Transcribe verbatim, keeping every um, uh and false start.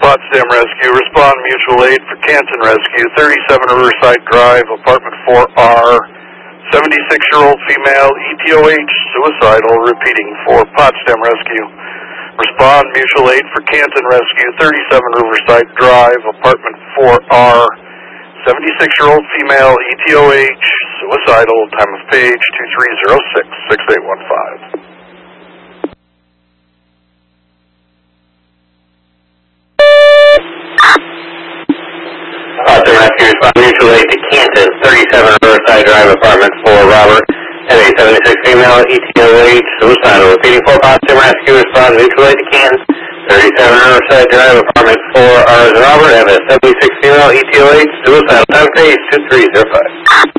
Potsdam Rescue. Respond mutual aid for Canton Rescue. thirty-seven Riverside Drive, apartment four R. seventy-six-year-old female, E T O H, suicidal. Repeating for Potsdam Rescue. Respond mutual aid for Canton Rescue. thirty-seven Riverside Drive, apartment four R. seventy-six-year-old female, E T O H, suicidal. Time of page two three zero six, six eight one five. Potsdam Rescue, respond mutual aid to Canton, thirty-seven Riverside Drive, apartment four, Robert, and a seventy-six female, E T O H, suicidal. Repeating for Potsdam Rescue, respond mutual aid to Canton, thirty-seven Riverside Drive, apartment four, R as Robert, and a seventy-six female, E T O H, suicidal. Time page two three zero five.